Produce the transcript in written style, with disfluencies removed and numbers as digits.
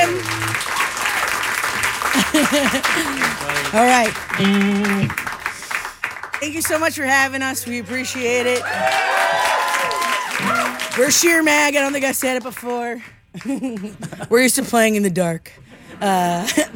him. All right. Thank you so much for having us. We appreciate it. We're Sheer Mag. I don't think I said it before. We're used to playing in the dark.